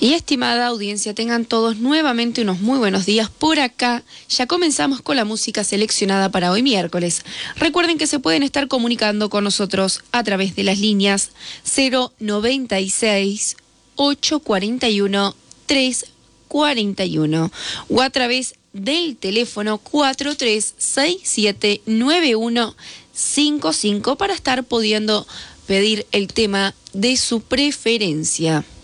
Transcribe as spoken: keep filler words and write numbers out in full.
Y estimada audiencia, tengan todos nuevamente unos muy buenos días por acá. Ya comenzamos con la música seleccionada para hoy miércoles. Recuerden que se pueden estar comunicando con nosotros a través de las líneas cero noventa y seis, ocho cuarenta y uno, tres cuarenta y uno o a través del teléfono cuatro tres seis siete nueve uno cinco cinco para estar pudiendo pedir el tema de su preferencia.